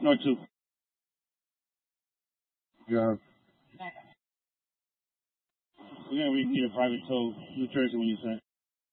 No, 2. Yeah. Yeah, we can get a private tow. New Jersey when you say.